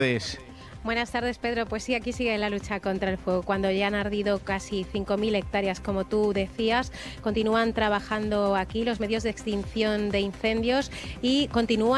Buenas tardes, Pedro. Pues sí, aquí sigue la lucha contra el fuego. Cuando ya han ardido casi 5.000 hectáreas, como tú decías, continúan trabajando aquí los medios de extinción de incendios y continúan